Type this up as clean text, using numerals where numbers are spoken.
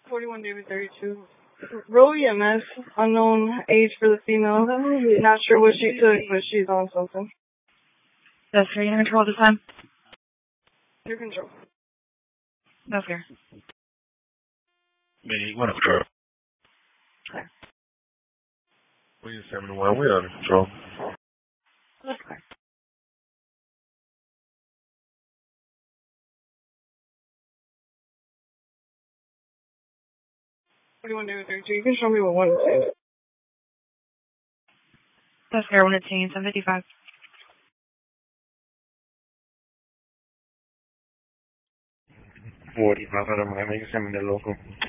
41 David 32. Row EMS, unknown age for the female. Not sure what she took, but she's on something. That's fair. You in control this time? Your control. That's fair. Me, what up, control? Okay. We in 71, we under control. That's fair. What do you want to do with 32? You can show me what one is. That's fair. 118, 755. 45 para Miami, que se me loco.